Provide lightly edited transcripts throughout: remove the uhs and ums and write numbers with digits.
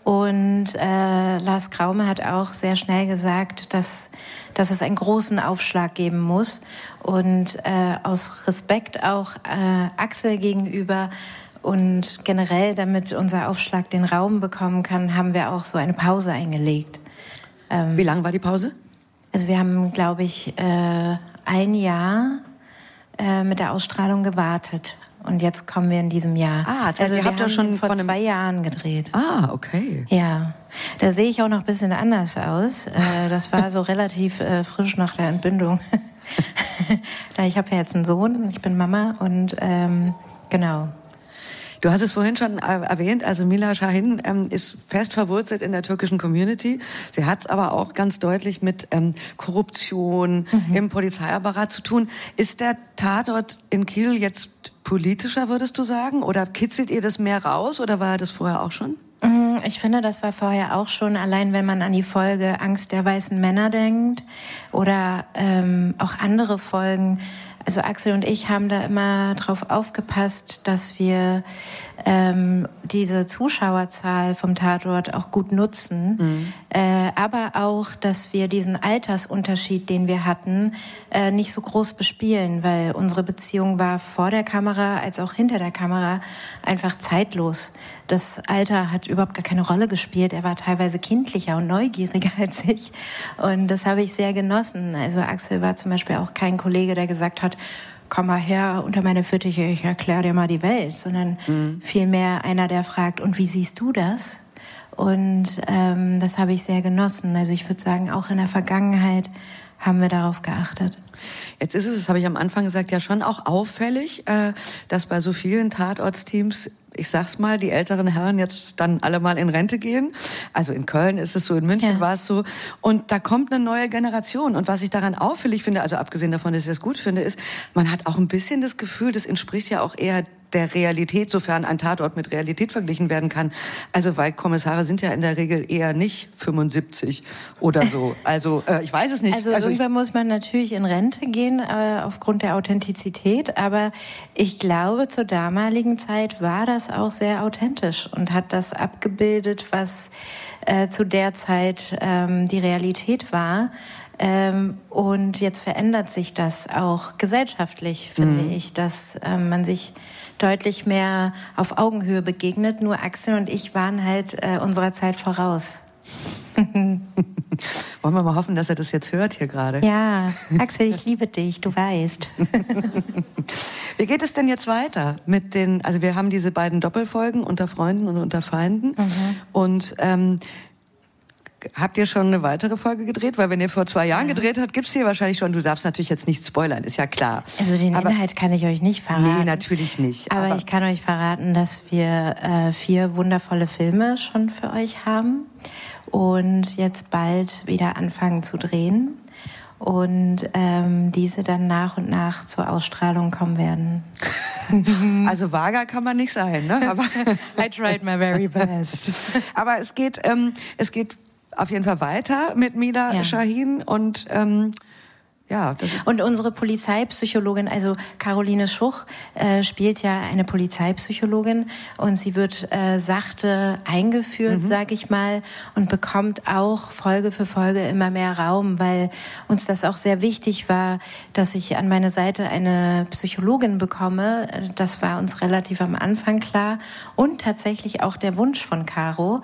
Und Lars Kraume hat auch sehr schnell gesagt, dass es einen großen Aufschlag geben muss. Und aus Respekt auch Axel gegenüber und generell, damit unser Aufschlag den Raum bekommen kann, haben wir auch so eine Pause eingelegt. Wie lang war die Pause? Also wir haben, glaube ich, ein Jahr mit der Ausstrahlung gewartet. Und jetzt kommen wir in diesem Jahr. Das heißt, ihr habt ja schon vor 2 Jahren gedreht. Okay. Ja, da sehe ich auch noch ein bisschen anders aus. Das war so relativ frisch nach der Entbindung. Ich habe ja jetzt einen Sohn und ich bin Mama und genau. Du hast es vorhin schon erwähnt, also Mila Şahin ist fest verwurzelt in der türkischen Community. Sie hat es aber auch ganz deutlich mit Korruption im Polizeiapparat zu tun. Ist der Tatort in Kiel jetzt politischer, würdest du sagen? Oder kitzelt ihr das mehr raus oder war das vorher auch schon? Ich finde, das war vorher auch schon, allein wenn man an die Folge Angst der weißen Männer denkt oder auch andere Folgen. Also Axel und ich haben da immer drauf aufgepasst, dass wir diese Zuschauerzahl vom Tatort auch gut nutzen, aber auch, dass wir diesen Altersunterschied, den wir hatten, nicht so groß bespielen, weil unsere Beziehung war vor der Kamera als auch hinter der Kamera einfach zeitlos. Das Alter hat überhaupt gar keine Rolle gespielt. Er war teilweise kindlicher und neugieriger als ich. Und das habe ich sehr genossen. Also Axel war zum Beispiel auch kein Kollege, der gesagt hat, komm mal her unter meine Fittiche, ich erkläre dir mal die Welt. Sondern vielmehr einer, der fragt, und wie siehst du das? Und das habe ich sehr genossen. Also ich würde sagen, auch in der Vergangenheit haben wir darauf geachtet. Jetzt ist es, das habe ich am Anfang gesagt, ja schon auch auffällig, dass bei so vielen Tatortsteams, ich sag's mal, die älteren Herren jetzt dann alle mal in Rente gehen. Also in Köln ist es so, in München war es so. Und da kommt eine neue Generation. Und was ich daran auffällig finde, also abgesehen davon, dass ich das gut finde, ist, man hat auch ein bisschen das Gefühl, das entspricht ja auch eher der Realität, sofern ein Tatort mit Realität verglichen werden kann. Also, weil Kommissare sind ja in der Regel eher nicht 75 oder so. Also, ich weiß es nicht. Also irgendwann muss man natürlich in Rente gehen, aufgrund der Authentizität. Aber ich glaube, zur damaligen Zeit war das auch sehr authentisch und hat das abgebildet, was zu der Zeit die Realität war. Und jetzt verändert sich das auch gesellschaftlich, finde ich, dass man sich deutlich mehr auf Augenhöhe begegnet. Nur Axel und ich waren halt unserer Zeit voraus. Wollen wir mal hoffen, dass er das jetzt hört hier gerade. Ja, Axel, ich liebe dich, du weißt. Wie geht es denn jetzt weiter mit den, also wir haben diese beiden Doppelfolgen unter Freunden und unter Feinden und habt ihr schon eine weitere Folge gedreht? Weil wenn ihr vor 2 Jahren gedreht habt, gibt's hier wahrscheinlich schon, du darfst natürlich jetzt nicht spoilern, ist ja klar. Also den Inhalt kann ich euch nicht verraten. Nee, natürlich nicht. Aber ich kann euch verraten, dass wir 4 wundervolle Filme schon für euch haben und jetzt bald wieder anfangen zu drehen und diese dann nach und nach zur Ausstrahlung kommen werden. Also vager kann man nicht sein, ne? Aber I tried my very best. Aber es geht auf jeden Fall weiter mit Mila Şahin und das ist und unsere Polizeipsychologin, also Caroline Schuch, spielt ja eine Polizeipsychologin und sie wird sachte eingeführt, sag ich mal, und bekommt auch Folge für Folge immer mehr Raum, weil uns das auch sehr wichtig war, dass ich an meine Seite eine Psychologin bekomme. Das war uns relativ am Anfang klar und tatsächlich auch der Wunsch von Caro,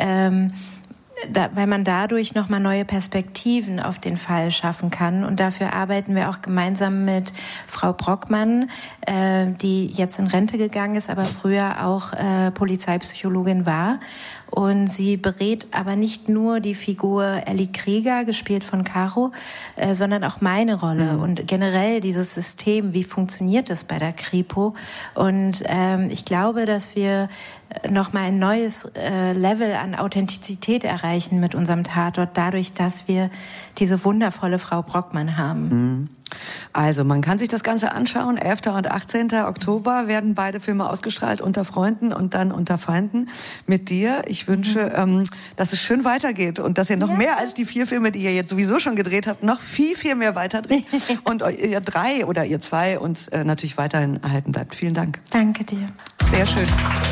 weil man dadurch nochmal neue Perspektiven auf den Fall schaffen kann. Und dafür arbeiten wir auch gemeinsam mit Frau Brockmann, die jetzt in Rente gegangen ist, aber früher auch Polizeipsychologin war. Und sie berät aber nicht nur die Figur Ellie Krieger, gespielt von Caro, sondern auch meine Rolle und generell dieses System, wie funktioniert das bei der Kripo. Und ich glaube, dass wir nochmal ein neues Level an Authentizität erreichen mit unserem Tatort, dadurch, dass wir diese wundervolle Frau Brockmann haben. Also, man kann sich das Ganze anschauen. 11. und 18. Oktober werden beide Filme ausgestrahlt, unter Freunden und dann unter Feinden mit dir. Ich wünsche, dass es schön weitergeht und dass ihr noch mehr als die 4 Filme, die ihr jetzt sowieso schon gedreht habt, noch viel, viel mehr weiterdreht und ihr 3 oder ihr 2 uns natürlich weiterhin erhalten bleibt. Vielen Dank. Danke dir. Sehr schön.